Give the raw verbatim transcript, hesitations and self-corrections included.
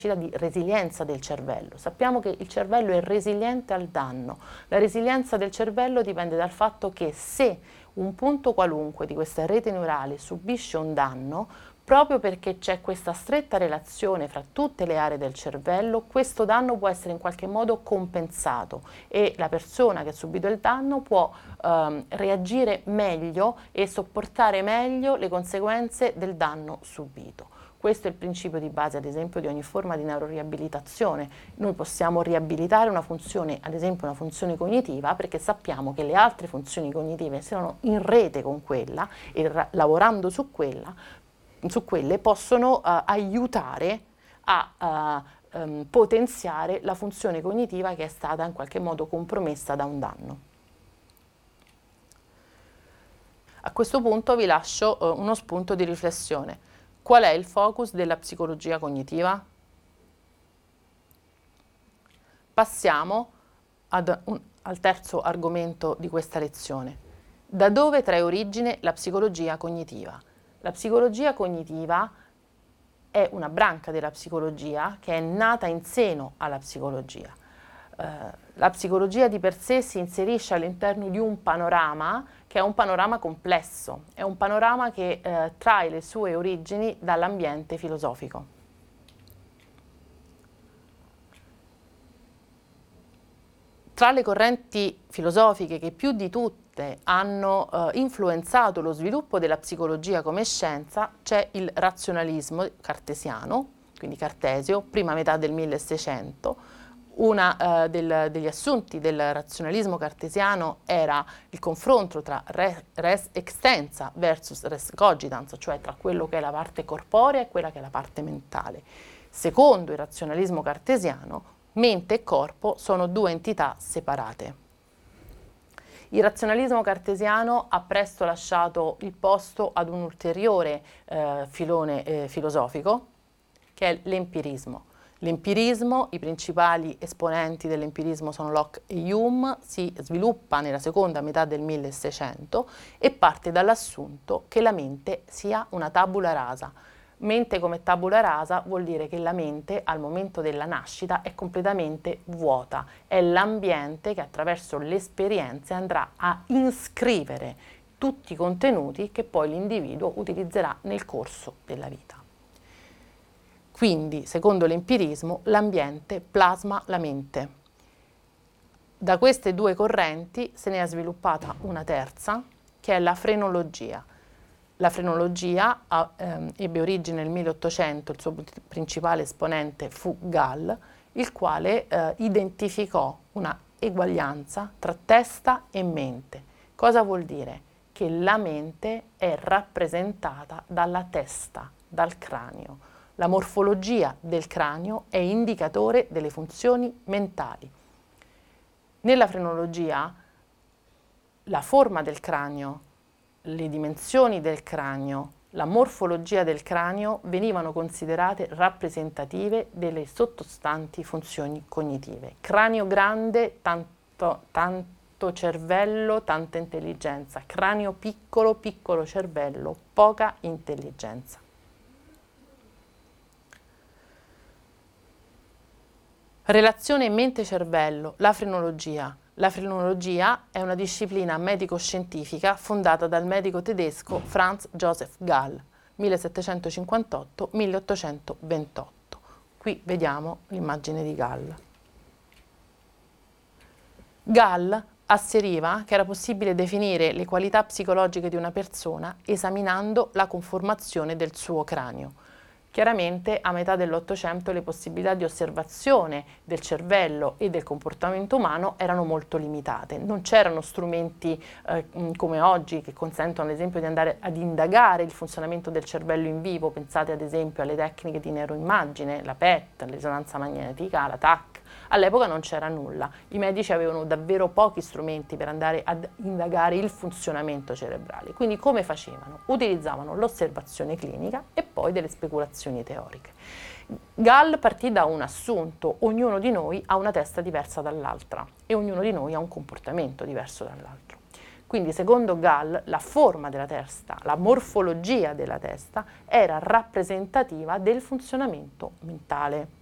di resilienza del cervello. Sappiamo che il cervello è resiliente al danno. La resilienza del cervello dipende dal fatto che se un punto qualunque di questa rete neurale subisce un danno, proprio perché c'è questa stretta relazione fra tutte le aree del cervello, questo danno può essere in qualche modo compensato e la persona che ha subito il danno può ehm, reagire meglio e sopportare meglio le conseguenze del danno subito. Questo è il principio di base, ad esempio, di ogni forma di neuroriabilitazione. Noi possiamo riabilitare una funzione, ad esempio una funzione cognitiva, perché sappiamo che le altre funzioni cognitive sono in rete con quella e lavorando su quella, su quelle possono uh, aiutare a uh, um, potenziare la funzione cognitiva che è stata in qualche modo compromessa da un danno. A questo punto vi lascio uh, uno spunto di riflessione. Qual è il focus della psicologia cognitiva? Passiamo ad un, al terzo argomento di questa lezione. Da dove trae origine la psicologia cognitiva? La psicologia cognitiva è una branca della psicologia che è nata in seno alla psicologia. Uh, la psicologia di per sé si inserisce all'interno di un panorama che è un panorama complesso, è un panorama che uh, trae le sue origini dall'ambiente filosofico. Tra le correnti filosofiche che più di tutte hanno uh, influenzato lo sviluppo della psicologia come scienza c'è il razionalismo cartesiano, quindi Cartesio, prima metà del milleseicento. Una uh, del, degli assunti del razionalismo cartesiano era il confronto tra res, res extensa versus res cogitans, cioè tra quello che è la parte corporea e quella che è la parte mentale. Secondo il razionalismo cartesiano, mente e corpo sono due entità separate. Il razionalismo cartesiano ha presto lasciato il posto ad un ulteriore eh, filone eh, filosofico, che è l'empirismo. L'empirismo, i principali esponenti dell'empirismo sono Locke e Hume, si sviluppa nella seconda metà del milleseicento e parte dall'assunto che la mente sia una tabula rasa. Mente come tabula rasa vuol dire che la mente al momento della nascita è completamente vuota, è l'ambiente che attraverso le esperienze andrà a iscrivere tutti i contenuti che poi l'individuo utilizzerà nel corso della vita. Quindi, secondo l'empirismo, l'ambiente plasma la mente. Da queste due correnti se ne è sviluppata una terza, che è la frenologia. La frenologia ha, ehm, ebbe origine nel milleottocento, il suo principale esponente fu Gall, il quale eh, identificò una eguaglianza tra testa e mente. Cosa vuol dire? Che la mente è rappresentata dalla testa, dal cranio. La morfologia del cranio è indicatore delle funzioni mentali. Nella frenologia la forma del cranio, le dimensioni del cranio, la morfologia del cranio venivano considerate rappresentative delle sottostanti funzioni cognitive. Cranio grande, tanto, tanto cervello, tanta intelligenza. Cranio piccolo, piccolo cervello, poca intelligenza. Relazione mente-cervello, la frenologia. La frenologia è una disciplina medico-scientifica fondata dal medico tedesco Franz Joseph Gall, millesettecentocinquantotto milleottocentoventotto. Qui vediamo l'immagine di Gall. Gall asseriva che era possibile definire le qualità psicologiche di una persona esaminando la conformazione del suo cranio. Chiaramente a metà dell'Ottocento le possibilità di osservazione del cervello e del comportamento umano erano molto limitate. Non c'erano strumenti eh, come oggi che consentono ad esempio di andare ad indagare il funzionamento del cervello in vivo. Pensate ad esempio alle tecniche di neuroimmagine, la P E T, la risonanza magnetica, la T A C. All'epoca non c'era nulla. I medici avevano davvero pochi strumenti per andare ad indagare il funzionamento cerebrale. Quindi come facevano? Utilizzavano l'osservazione clinica e poi delle speculazioni teoriche. Gall partì da un assunto: ognuno di noi ha una testa diversa dall'altra e ognuno di noi ha un comportamento diverso dall'altro. Quindi secondo Gall la forma della testa, la morfologia della testa era rappresentativa del funzionamento mentale.